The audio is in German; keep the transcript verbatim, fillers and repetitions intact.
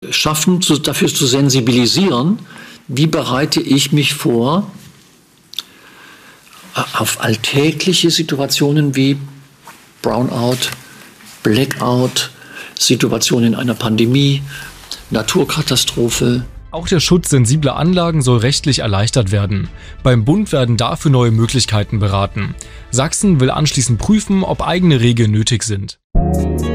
schaffen, zu, dafür zu sensibilisieren, wie bereite ich mich vor auf alltägliche Situationen wie Brownout, Blackout, Situationen in einer Pandemie, Naturkatastrophe. Auch der Schutz sensibler Anlagen soll rechtlich erleichtert werden. Beim Bund werden dafür neue Möglichkeiten beraten. Sachsen will anschließend prüfen, ob eigene Regeln nötig sind.